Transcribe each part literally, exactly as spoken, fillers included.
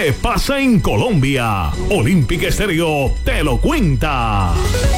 ¿Qué pasa en Colombia? Olímpica Estéreo te lo cuenta.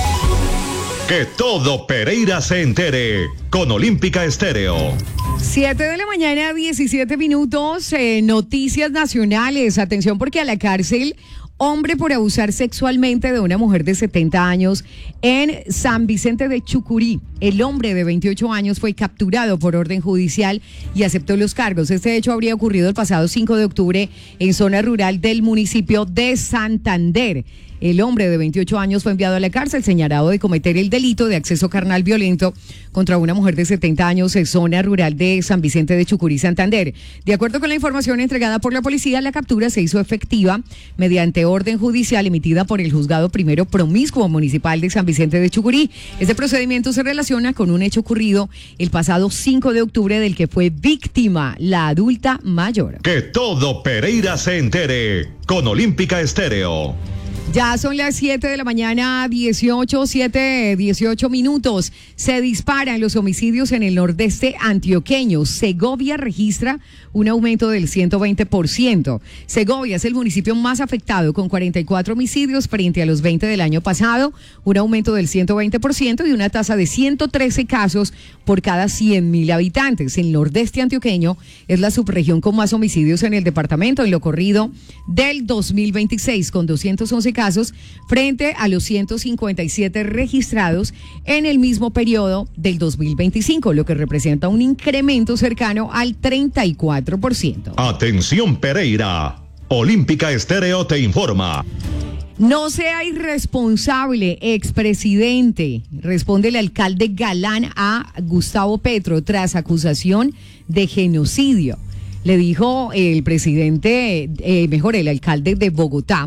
Que todo Pereira se entere con Olímpica Estéreo. siete de la mañana, diecisiete minutos, eh, noticias nacionales. Atención porque a la cárcel, hombre por abusar sexualmente de una mujer de setenta años en San Vicente de Chucurí. El hombre de veintiocho años fue capturado por orden judicial y aceptó los cargos. Este hecho habría ocurrido el pasado cinco de octubre en zona rural del municipio de Santander. El hombre de veintiocho años fue enviado a la cárcel señalado de cometer el delito de acceso carnal violento contra una mujer de setenta años en zona rural de San Vicente de Chucurí, Santander. De acuerdo con la información entregada por la policía, la captura se hizo efectiva mediante orden judicial emitida por el juzgado primero promiscuo municipal de San Vicente de Chucurí. Este procedimiento se relaciona con un hecho ocurrido el pasado cinco de octubre del que fue víctima la adulta mayor. Que todo Pereira se entere con Olímpica Estéreo. Ya son las siete de la mañana, dieciocho, siete, dieciocho minutos. Se disparan los homicidios en el nordeste antioqueño. Segovia registra un aumento del ciento veinte por ciento. Segovia es el municipio más afectado con cuarenta y cuatro homicidios frente a los veinte del año pasado, un aumento del ciento veinte por ciento y una tasa de ciento trece casos por cada cien mil habitantes. El nordeste antioqueño es la subregión con más homicidios en el departamento en lo corrido del dos mil veintiséis, con doscientos once casos frente a los ciento cincuenta y siete registrados en el mismo periodo del dos mil veinticinco, lo que representa un incremento cercano al treinta y cuatro por ciento. Atención Pereira, Olímpica Estéreo te informa. No sea irresponsable, expresidente, responde el alcalde Galán a Gustavo Petro tras acusación de genocidio. Le dijo el presidente, eh, mejor el alcalde de Bogotá,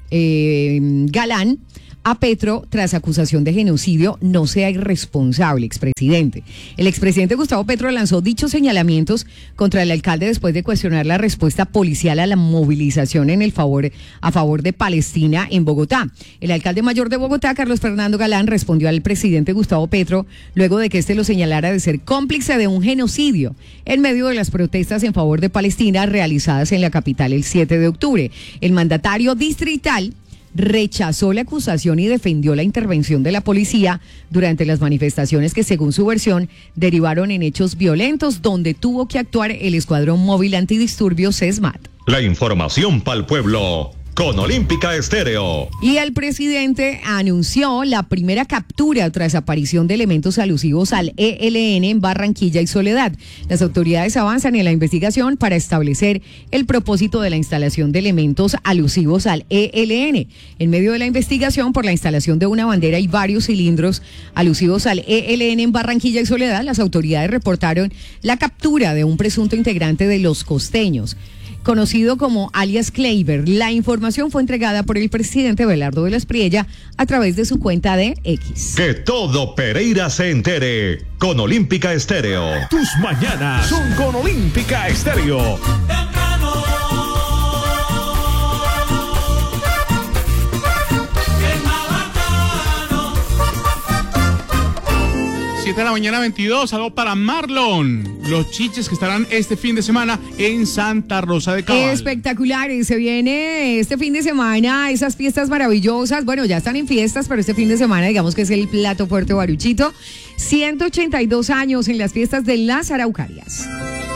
eh, Galán, a Petro tras acusación de genocidio. No sea irresponsable, expresidente. El expresidente Gustavo Petro lanzó dichos señalamientos contra el alcalde después de cuestionar la respuesta policial a la movilización en el favor, a favor de Palestina en Bogotá. El alcalde mayor de Bogotá, Carlos Fernando Galán, respondió al presidente Gustavo Petro luego de que éste lo señalara de ser cómplice de un genocidio en medio de las protestas en favor de Palestina realizadas en la capital el siete de octubre. El mandatario distrital rechazó la acusación y defendió la intervención de la policía durante las manifestaciones que, según su versión, derivaron en hechos violentos donde tuvo que actuar el Escuadrón Móvil Antidisturbios SESMAT. La información para el pueblo con Olímpica Estéreo. Y el presidente anunció la primera captura tras aparición de elementos alusivos al E L N en Barranquilla y Soledad. Las autoridades avanzan en la investigación para establecer el propósito de la instalación de elementos alusivos al E L N. En medio de la investigación por la instalación de una bandera y varios cilindros alusivos al E L N en Barranquilla y Soledad, las autoridades reportaron la captura de un presunto integrante de Los Costeños, conocido como alias Kleiber. La información fue entregada por el presidente Belardo de la Espriella a través de su cuenta de X. Que todo Pereira se entere con Olímpica Estéreo. Tus mañanas son con Olímpica Estéreo. siete de la mañana, veintidós, algo para Marlon. Los chiches que estarán este fin de semana en Santa Rosa de Cabal. Espectacular, y se viene este fin de semana esas fiestas maravillosas. Bueno, ya están en fiestas, pero este fin de semana digamos que es el plato fuerte Baruchito. ciento ochenta y dos años en las fiestas de las Araucarias.